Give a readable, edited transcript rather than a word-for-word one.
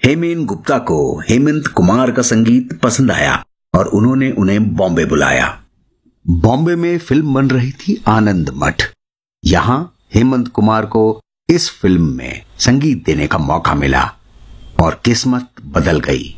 हेमेन गुप्ता को हेमंत कुमार का संगीत पसंद आया और उन्होंने उन्हें बॉम्बे बुलाया। बॉम्बे में फिल्म बन रही थी आनंद मठ। यहां हेमंत कुमार को इस फिल्म में संगीत देने का मौका मिला और किस्मत बदल गई।